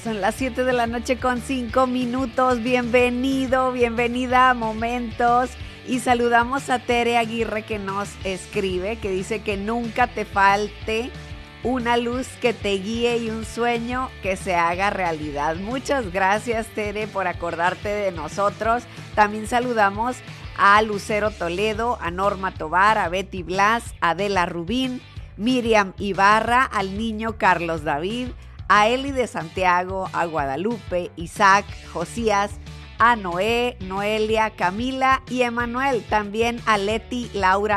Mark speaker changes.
Speaker 1: Son las 7 de la noche con 5 minutos. Bienvenido, bienvenida a Momentos. Y saludamos a Tere Aguirre que nos escribe, que dice que nunca te falte una luz que te guíe y un sueño que se haga realidad. Muchas gracias, Tere, por acordarte de nosotros. También saludamos a Lucero Toledo, a Norma Tobar, a Betty Blas, a Adela Rubín, Miriam Ibarra, al niño Carlos David, a Eli de Santiago, a Guadalupe, Isaac, Josías, a Noé, Noelia, Camila y Emanuel. También a Leti, Laura